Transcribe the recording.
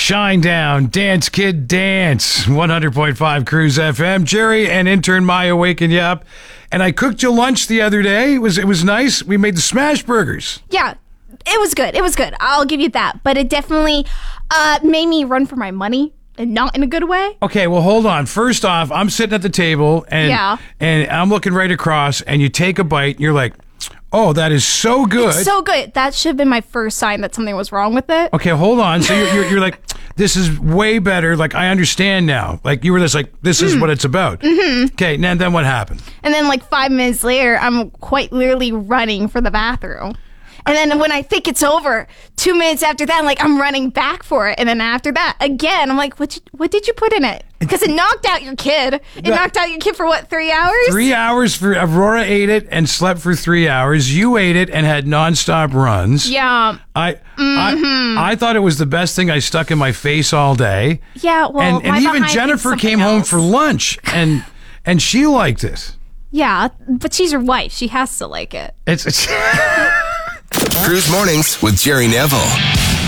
Shine down, dance, kid, dance. 100.5 Cruise FM. Jerry and intern Maya waking you up. And I cooked you lunch the other day. It was nice. We made the smash burgers. Yeah, it was good. It was good. I'll give you that. But it definitely made me run for my money. And not in a good way. Okay, well, hold on. First off, I'm sitting at the table, and I'm looking right across, and you take a bite, and you're like, oh, that is so good. It's so good. That should have been my first sign that something was wrong with it. Okay, hold on. So you're like, this is way better. Like, I understand now. Like, you were just like, this is what it's about. Mm-hmm. Okay, and then what happened? And then like 5 minutes later, I'm quite literally running for the bathroom. And then when I think it's over, 2 minutes after that, I'm running back for it. And then after that, again, I'm like, what did you put in it? Because it knocked out your kid. It knocked out your kid for what, 3 hours? 3 hours for Aurora ate it and slept for 3 hours. You ate it and had nonstop runs. Yeah. I thought it was the best thing I stuck in my face all day. Yeah, well, and even Jennifer came home for lunch and she liked it. Yeah, but she's your wife. She has to like it. It's Cruise Mornings with Jerry Neville.